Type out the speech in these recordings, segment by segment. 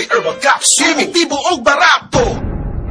Herbal Capsule, efektibo og barato.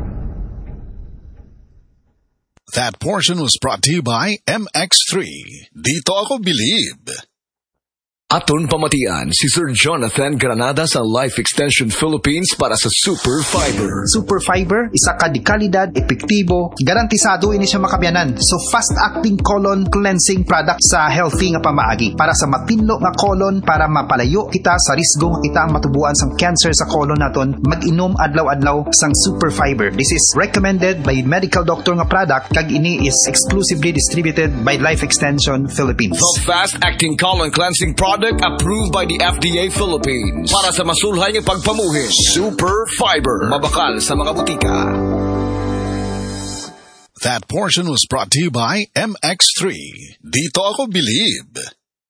That portion was brought to you by MX3. Dito ako believe. Aton pamatian si Sir Jonathan Granada sa Life Extension Philippines para sa Super Fiber. Super Fiber, isa ka di kalidad, epektibo, garantisado ini siya makabiyanan. So fast-acting colon cleansing product sa healthy nga pamaagi para sa matinlo nga colon para mapalayo kita sa risgo nga kita ang matubuan sang cancer sa colon naton. Mag-inom adlaw-adlaw sang Super Fiber. This is recommended by medical doctor nga product kag ini is exclusively distributed by Life Extension Philippines. The fast-acting colon cleansing product approved by the FDA Philippines para sa masulhay ng pagpamuhin. Super Fiber. Mabakal sa mga butika. That portion was brought to you by MX3. Dito ako believe.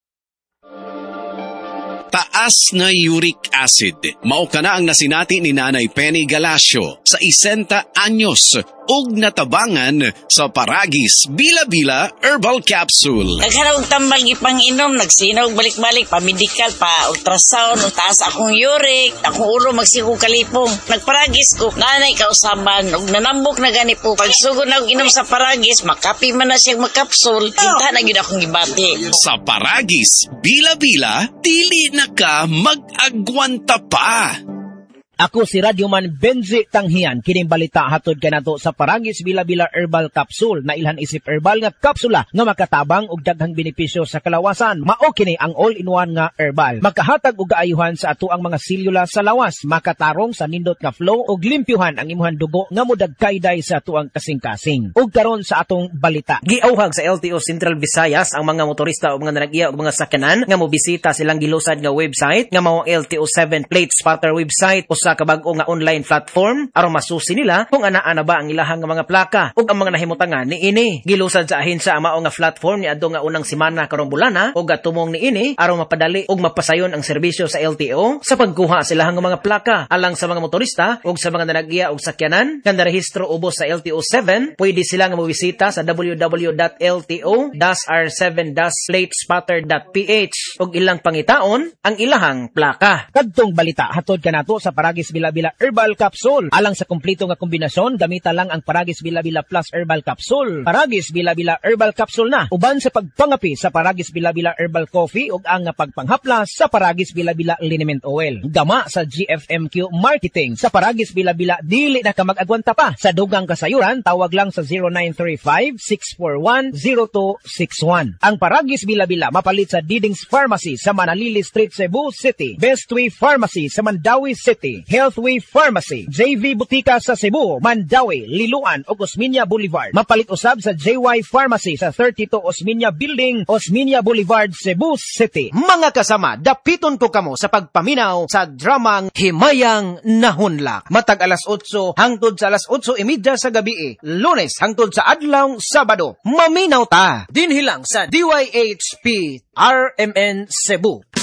Taas na uric acid. Mao kana ang nasinati ni Nanay Penny Galasio sa 60 anyos ug natabangan sa Paragis Bila-Bila Herbal Capsule. Naghanap og tambal gipang-inom, nagsinaw balik-balik pa medical pa ultrasound, taas akong uric, akong ulo magsigo kalipong. Nagparagis ko, nanay kausaban ug nanambok na gani po. Pagsugod na og inom sa Paragis, makapi man na siya magkapsul, hinta na gyud akong gibati. Sa Paragis Bila-Bila, dili na ka mag-agwanta pa. Ako si Radyoman Benji Tanghian, kining balita hatod kanato sa Paragis Bila-Bila Herbal Capsule na ilhan isip herbal nga kapsula nga makatabang og daghang benepisyo sa kalawasan. Mao kini ang all-in-one nga herbal. Makahatag og kaayuhan sa ato ang mga selula sa lawas, makatarong sa nindot nga flow og limpyuhan ang imuhang dugo nga mudagkayday sa atuang kasing-kasing. Ug karon sa atong balita, giauhag sa LTO Central Visayas ang mga motorista o mga nanagiya o mga sakyanan nga mobisita silang gilusad nga website nga mao LTO 7 Plate Spotter website o sa kabag-o nga online platform aron masusi nila kung anaa na ba ang ilahang nga mga plaka ug ang mga nahimutangan niini. Gilusad sa ahensya ang mao nga platform niadto nga unang semana karong bulana ug gatumong niini aron mapadali ug mapasayon ang serbisyo sa LTO sa pagkuha sa ilahang nga mga plaka alang sa mga motorista ug sa mga nanagiya og sakyanan nga narehistro ubos sa LTO 7. Pwede sila nga mobisita sa www.lto-r7-platespotter.ph ug ilang pangitaon ang ilahang plaka. Kadtong balita hatod kanato sa Paragis Bila-Bila Herbal Capsule. Alang sa kumpleto nga kombinasyon, gamita lang ang Paragis Bila-Bila Plus Herbal Capsule. Paragis Bila-Bila Herbal Capsule na. Uban sa pagpangapi sa Paragis Bila-Bila Herbal Coffee ug ang pagpanghaplas sa Paragis Bila-Bila Liniment Oil. Gama sa GFMQ Marketing. Sa Paragis Bila-Bila, dili na ka mag-agwanta pa. Sa dugang kasayuran, tawag lang sa 0935-641-0261. Ang Paragis Bila-Bila mapalit sa Didings Pharmacy sa Manalili Street, Cebu City. Bestway Pharmacy sa Mandawi City. Healthway Pharmacy, JV Butika sa Cebu, Mandawi, Liloan ug Osmeña Boulevard. Mapalit usab sa JY Pharmacy sa 32 Osmeña Building, Osmeña Boulevard, Cebu City. Mga kasama, dapiton ko kamo sa pagpaminaw sa dramang Himayang Nahunlak. Matag alas 8 hangtod sa alas 8:30 sa gabi, Lunes hangtod sa adlaw Sabado. Maminaw ta dinhi lang sa DYHP RMN Cebu.